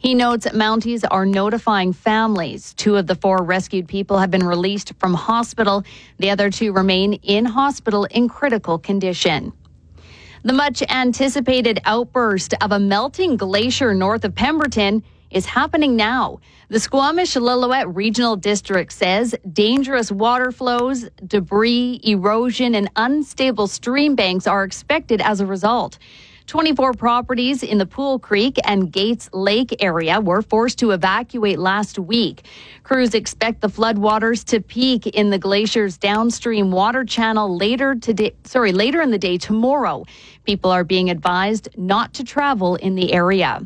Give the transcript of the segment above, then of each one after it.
He notes Mounties are notifying families. 2 of the 4 rescued people have been released from hospital. The other 2 remain in hospital in critical condition. The much anticipated outburst of a melting glacier north of Pemberton is happening now. The Squamish-Lillooet Regional District says dangerous water flows, debris, erosion, and unstable stream banks are expected as a result. 24 properties in the Pool Creek and Gates Lake area were forced to evacuate last week. Crews expect the floodwaters to peak in the glacier's downstream water channel later in the day tomorrow. People are being advised not to travel in the area.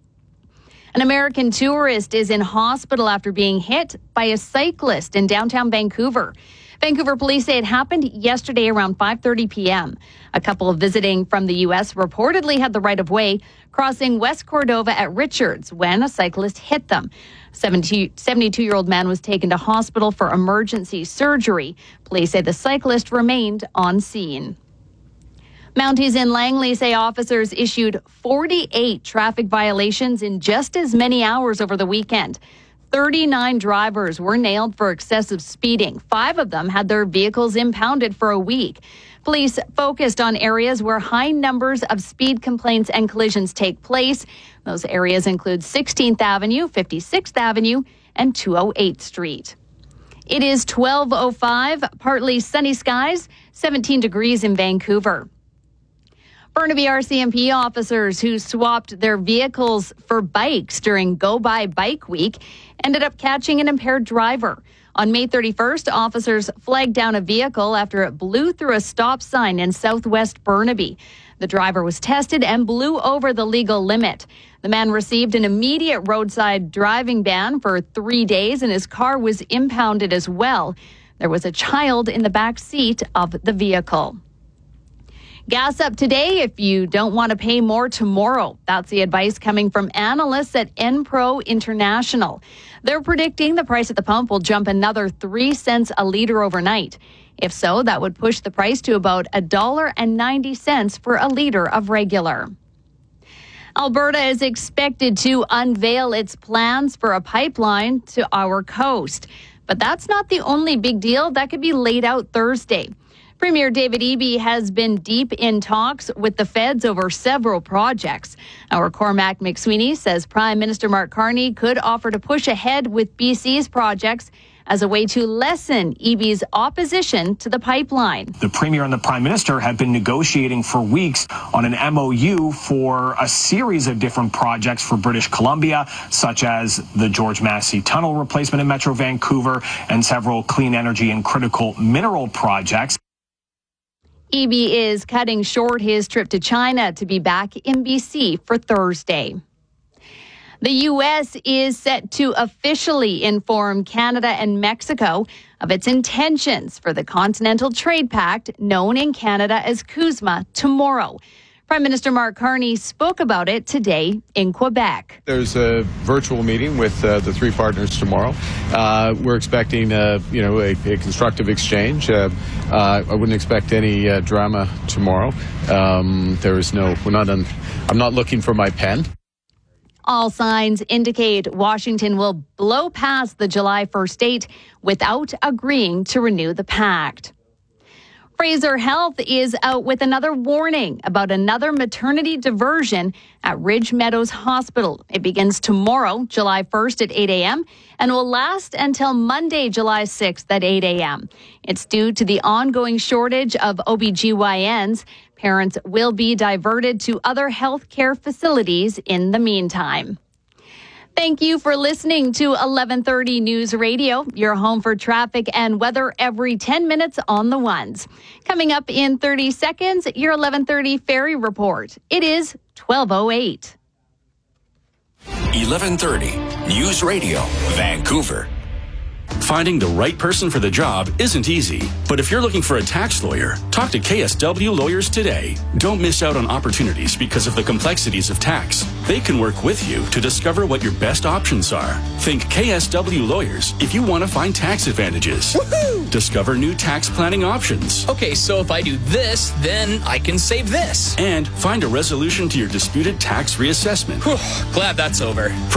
An American tourist is in hospital after being hit by a cyclist in downtown Vancouver. Vancouver police say it happened yesterday around 5:30 p.m. A couple visiting from the U.S. reportedly had the right-of-way crossing West Cordova at Richards when a cyclist hit them. 72-year-old man was taken to hospital for emergency surgery. Police say the cyclist remained on scene. Mounties in Langley say officers issued 48 traffic violations in just as many hours over the weekend. 39 drivers were nailed for excessive speeding. 5 of them had their vehicles impounded for a week. Police focused on areas where high numbers of speed complaints and collisions take place. Those areas include 16th Avenue, 56th Avenue, and 208th Street. It is 12:05, partly sunny skies, 17 degrees in Vancouver. Burnaby RCMP officers who swapped their vehicles for bikes during Go By Bike Week ended up catching an impaired driver. On May 31st, officers flagged down a vehicle after it blew through a stop sign in southwest Burnaby. The driver was tested and blew over the legal limit. The man received an immediate roadside driving ban for 3 days, and his car was impounded as well. There was a child in the back seat of the vehicle. Gas up today if you don't want to pay more tomorrow. That's the advice coming from analysts at Enpro International. They're predicting the price at the pump will jump another 3 cents a litre overnight. If so, that would push the price to about $1.90 for a litre of regular. Alberta is expected to unveil its plans for a pipeline to our coast. But that's not the only big deal that could be laid out Thursday. Premier David Eby has been deep in talks with the feds over several projects. Our Cormac McSweeney says Prime Minister Mark Carney could offer to push ahead with BC's projects as a way to lessen Eby's opposition to the pipeline. The Premier and the Prime Minister have been negotiating for weeks on an MOU for a series of different projects for British Columbia, such as the George Massey Tunnel replacement in Metro Vancouver and several clean energy and critical mineral projects. Eby is cutting short his trip to China to be back in BC for Thursday. The U.S. is set to officially inform Canada and Mexico of its intentions for the Continental Trade Pact, known in Canada as CUSMA, tomorrow. Prime Minister Mark Carney spoke about it today in Quebec. There's a virtual meeting with the 3 partners tomorrow. We're expecting, a constructive exchange. I wouldn't expect any drama tomorrow. I'm not looking for my pen. All signs indicate Washington will blow past the July 1st date without agreeing to renew the pact. Fraser Health is out with another warning about another maternity diversion at Ridge Meadows Hospital. It begins tomorrow, July 1st at 8 a.m. and will last until Monday, July 6th at 8 a.m. It's due to the ongoing shortage of OBGYNs. Parents will be diverted to other health care facilities in the meantime. Thank you for listening to 1130 News Radio, your home for traffic and weather every 10 minutes on the ones. Coming up in 30 seconds, your 1130 Ferry Report. It is 12:08. 1130 News Radio, Vancouver. Finding the right person for the job isn't easy, but if you're looking for a tax lawyer, talk to KSW Lawyers today. Don't miss out on opportunities because of the complexities of tax. They can work with you to discover what your best options are. Think KSW Lawyers if you want to find tax advantages. Woohoo! Discover new tax planning options. Okay, so if I do this, then I can save this. And find a resolution to your disputed tax reassessment. Whew, glad that's over.